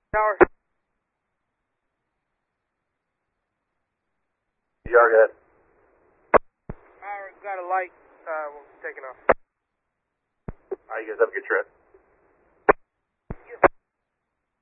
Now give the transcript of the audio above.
Tower. PR, go ahead. Got a light. We're taking off. Alright, you guys have a good trip.